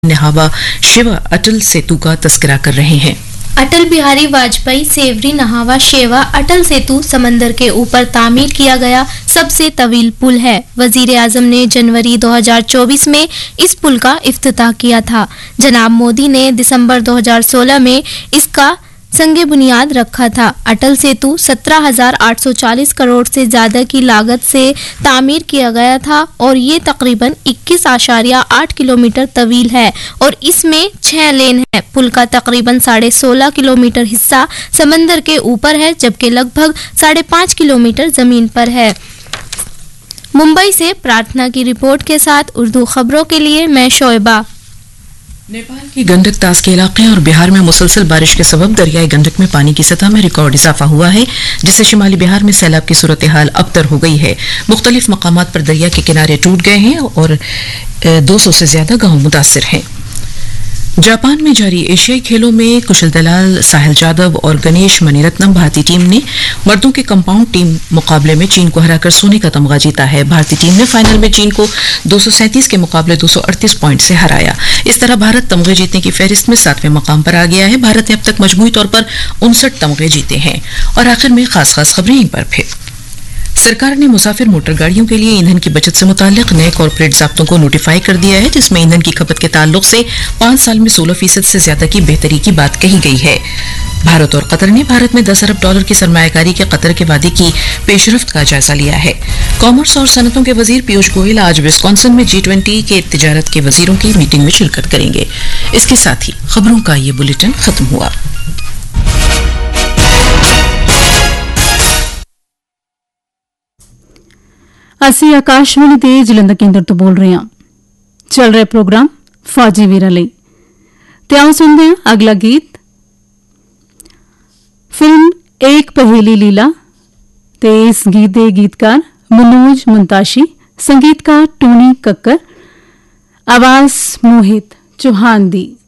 नहावा शेवा अटल सेतु का तस्करा कर रहे हैं। अटल बिहारी वाजपेयी सेवरी नहावा शेवा अटल सेतु समंदर के ऊपर तामीर किया गया सबसे तवील पुल है। वजीर आजम ने जनवरी 2024 में इस पुल का इफ्तिताह किया था। जनाब मोदी ने दिसंबर 2016 में इसका संगे बुनियाद रखा था। अटल सेतु 17,840 करोड़ से ज्यादा की लागत से तामीर किया गया था और ये तकरीबन 21.8 किलोमीटर तवील है और इसमें 6 लेन है। पुल का तकरीबन 16.5 किलोमीटर हिस्सा समंदर के ऊपर है जबकि लगभग 5.5 किलोमीटर जमीन पर है। मुंबई से प्रार्थना की रिपोर्ट के साथ उर्दू खबरों के लिए मैं शोएबा। नेपाल की गंडक तास के इलाके और बिहार में मुसलसल बारिश के सबब दरियाई गंडक में पानी की सतह में रिकॉर्ड इजाफा हुआ है, जिससे शिमाली बिहार में सैलाब की सूरत हाल अबतर हो गई है। मुख्तलिफ मकामात पर दरिया के किनारे टूट गए हैं और 200 से ज्यादा गांव मुतासिर हैं। जापान में जारी एशियाई खेलों में कुशल दलाल साहिल जादव और गणेश मणिरत्नम भारतीय टीम ने मर्दों के कंपाउंड टीम मुकाबले में चीन को हराकर सोने का तमगा जीता है। भारतीय टीम ने फाइनल में चीन को 237 के मुकाबले 238 पॉइंट से हराया। इस तरह भारत तमगे जीतने की फहरिस्त में 7वें मकाम पर आ गया है। भारत ने अब तक मजमूई तौर पर 59 तमगे जीते हैं। और आखिर में खास खबरें इन पर फिर सरकार ने मुसाफिर मोटर गाड़ियों के लिए ईंधन की बचत से मुताल्लिक नए कॉर्पोरेट ज़ाब्तों को नोटिफाई कर दिया है, जिसमें ईंधन की खपत के ताल्लुक से 5 साल में 16% से ज्यादा की बेहतरी की बात कही गई है। भारत और कतर ने भारत में $10 अरब की सरमायाकारी के कतर के वादे की पेशरफ्त का जायजा लिया है। कॉमर्स और सनतों के वजीर पीयूष गोयल आज विस्कॉन्सिन में G20 के तिजारत के वजीरों की मीटिंग में शिरकत करेंगे। इसके साथ ही खबरों का ये बुलेटिन खत्म हुआ। ਅਸੀਂ ਆਕਾਸ਼ਵਾਣੀ ਦੇ ਜਲੰਧਰ ਕੇਂਦਰ ਤੋਂ ਬੋਲ ਰਹੇ ਹਾਂ। ਚੱਲ ਰਿਹਾ ਪ੍ਰੋਗਰਾਮ ਫੌਜੀ ਵੀਰਾਂ ਲਈ ਤੇ ਆਓ ਸੁਣਦੇ ਹਾਂ ਅਗਲਾ ਗੀਤ। ਫਿਲਮ ਇੱਕ ਪਹੇਲੀ ਲੀਲਾ ਤੇ ਇਸ ਗੀਤ ਦੇ ਗੀਤਕਾਰ ਮਨੋਜ ਮੁੰਤਾਸ਼ੀ, ਸੰਗੀਤਕਾਰ ਟੋਨੀ ਕੱਕਰ, ਆਵਾਜ਼ ਮੋਹਿਤ ਚੌਹਾਨ ਦੀ।